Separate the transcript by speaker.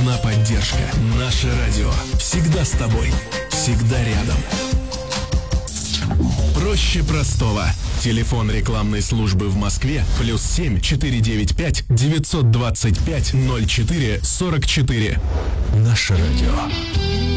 Speaker 1: нужна поддержка. Наше радио всегда с тобой, всегда рядом. Проще простого. Телефон рекламной службы в Москве +7 495 925 04 44. Наше радио.